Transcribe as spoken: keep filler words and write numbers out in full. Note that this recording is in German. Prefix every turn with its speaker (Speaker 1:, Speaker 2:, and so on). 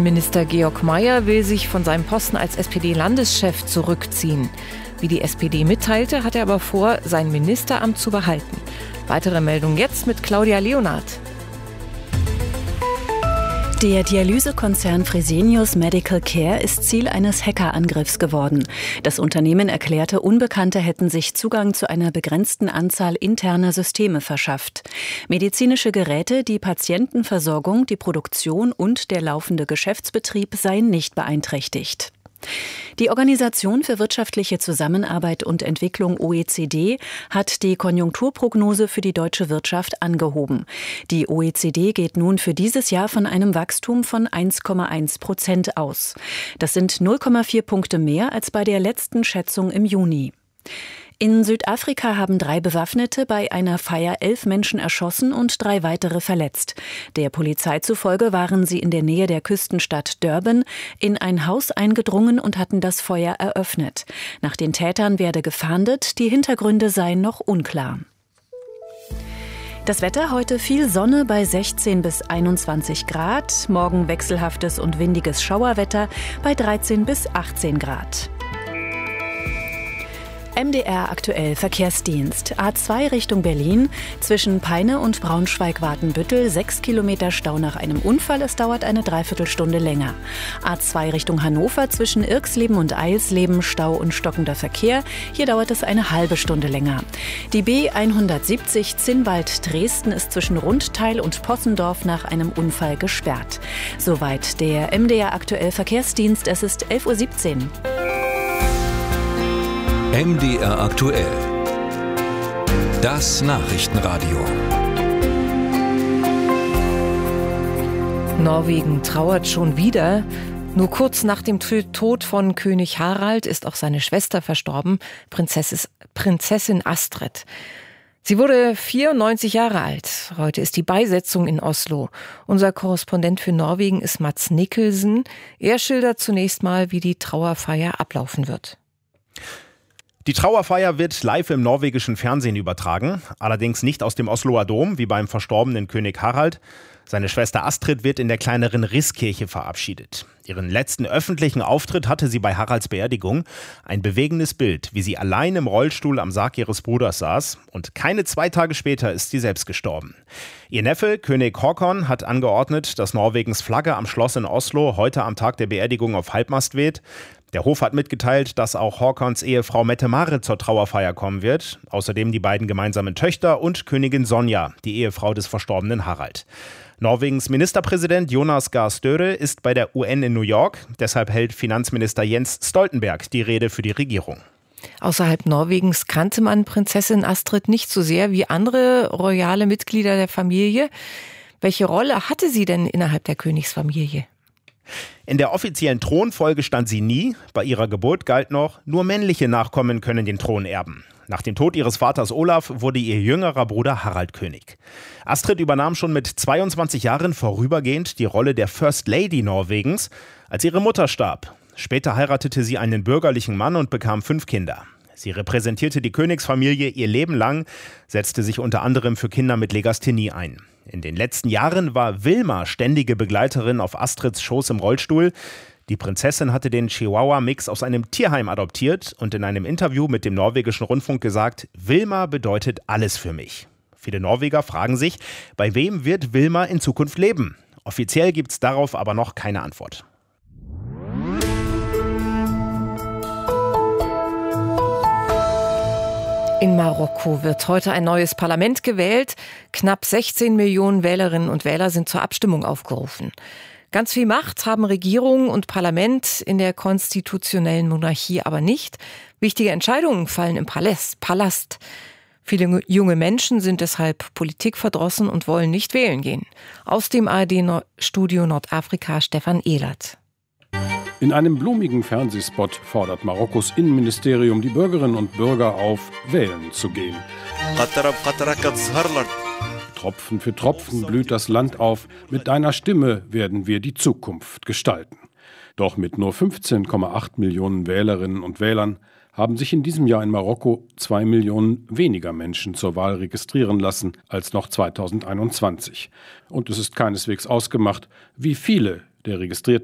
Speaker 1: Innenminister Georg Mayer will sich von seinem Posten als S P D-Landeschef zurückziehen. Wie die S P D mitteilte, hat er aber vor, sein Ministeramt zu behalten. Weitere Meldungen jetzt mit Claudia Leonard.
Speaker 2: Der Dialysekonzern Fresenius Medical Care ist Ziel eines Hackerangriffs geworden. Das Unternehmen erklärte, Unbekannte hätten sich Zugang zu einer begrenzten Anzahl interner Systeme verschafft. Medizinische Geräte, die Patientenversorgung, die Produktion und der laufende Geschäftsbetrieb seien nicht beeinträchtigt. Die Organisation für wirtschaftliche Zusammenarbeit und Entwicklung O E C D hat die Konjunkturprognose für die deutsche Wirtschaft angehoben. Die O E C D geht nun für dieses Jahr von einem Wachstum von eins Komma eins Prozent aus. Das sind null Komma vier Punkte mehr als bei der letzten Schätzung im Juni. In Südafrika haben drei Bewaffnete bei einer Feier elf Menschen erschossen und drei weitere verletzt. Der Polizei zufolge waren sie in der Nähe der Küstenstadt Durban in ein Haus eingedrungen und hatten das Feuer eröffnet. Nach den Tätern werde gefahndet, die Hintergründe seien noch unklar. Das Wetter: heute viel Sonne bei sechzehn bis einundzwanzig Grad, morgen wechselhaftes und windiges Schauerwetter bei dreizehn bis achtzehn Grad. M D R aktuell Verkehrsdienst. A zwei Richtung Berlin. Zwischen Peine und Braunschweig-Watenbüttel sechs Kilometer Stau nach einem Unfall. Es dauert eine Dreiviertelstunde länger. A zwei Richtung Hannover. Zwischen Irxleben und Eilsleben Stau und stockender Verkehr. Hier dauert es eine halbe Stunde länger. Die B hundertsiebzig Zinnwald-Dresden ist zwischen Rundteil und Possendorf nach einem Unfall gesperrt. Soweit der M D R aktuell Verkehrsdienst. Es ist elf Uhr siebzehn.
Speaker 3: M D R aktuell. Das Nachrichtenradio.
Speaker 1: Norwegen trauert schon wieder. Nur kurz nach dem Tod von König Harald ist auch seine Schwester verstorben, Prinzessin Astrid. Sie wurde vierundneunzig Jahre alt. Heute ist die Beisetzung in Oslo. Unser Korrespondent für Norwegen ist Mats Nicholson. Er schildert zunächst mal, wie die Trauerfeier ablaufen wird.
Speaker 4: Die Trauerfeier wird live im norwegischen Fernsehen übertragen, allerdings nicht aus dem Osloer Dom wie beim verstorbenen König Harald. Seine Schwester Astrid wird in der kleineren Risskirche verabschiedet. Ihren letzten öffentlichen Auftritt hatte sie bei Haralds Beerdigung. Ein bewegendes Bild, wie sie allein im Rollstuhl am Sarg ihres Bruders saß. Und keine zwei Tage später ist sie selbst gestorben. Ihr Neffe, König Håkon, hat angeordnet, dass Norwegens Flagge am Schloss in Oslo heute am Tag der Beerdigung auf Halbmast weht. Der Hof hat mitgeteilt, dass auch Håkons Ehefrau Mette-Marit zur Trauerfeier kommen wird. Außerdem die beiden gemeinsamen Töchter und Königin Sonja, die Ehefrau des verstorbenen Harald. Norwegens Ministerpräsident Jonas Gahr Støre ist bei der U N in New York. Deshalb hält Finanzminister Jens Stoltenberg die Rede für die Regierung.
Speaker 1: Außerhalb Norwegens kannte man Prinzessin Astrid nicht so sehr wie andere royale Mitglieder der Familie. Welche Rolle hatte sie denn innerhalb der Königsfamilie?
Speaker 4: In der offiziellen Thronfolge stand sie nie. Bei ihrer Geburt galt noch, nur männliche Nachkommen können den Thron erben. Nach dem Tod ihres Vaters Olaf wurde ihr jüngerer Bruder Harald König. Astrid übernahm schon mit zweiundzwanzig Jahren vorübergehend die Rolle der First Lady Norwegens, als ihre Mutter starb. Später heiratete sie einen bürgerlichen Mann und bekam fünf Kinder. Sie repräsentierte die Königsfamilie ihr Leben lang, setzte sich unter anderem für Kinder mit Legasthenie ein. In den letzten Jahren war Wilma ständige Begleiterin auf Astrids Schoß im Rollstuhl. Die Prinzessin hatte den Chihuahua-Mix aus einem Tierheim adoptiert und in einem Interview mit dem norwegischen Rundfunk gesagt, Wilma bedeutet alles für mich. Viele Norweger fragen sich, bei wem wird Wilma in Zukunft leben? Offiziell gibt es darauf aber noch keine Antwort.
Speaker 1: In Marokko wird heute ein neues Parlament gewählt. Knapp sechzehn Millionen Wählerinnen und Wähler sind zur Abstimmung aufgerufen. Ganz viel Macht haben Regierung und Parlament in der konstitutionellen Monarchie aber nicht. Wichtige Entscheidungen fallen im Palast. Viele junge Menschen sind deshalb politikverdrossen und wollen nicht wählen gehen. Aus dem A R D-Studio Nordafrika Stefan Ehlert.
Speaker 5: In einem blumigen Fernsehspot fordert Marokkos Innenministerium die Bürgerinnen und Bürger auf, wählen zu gehen. Tropfen für Tropfen blüht das Land auf. Mit deiner Stimme werden wir die Zukunft gestalten. Doch mit nur fünfzehn Komma acht Millionen Wählerinnen und Wählern haben sich in diesem Jahr in Marokko zwei Millionen weniger Menschen zur Wahl registrieren lassen als noch zweitausendeinundzwanzig. Und es ist keineswegs ausgemacht, wie viele der registrierten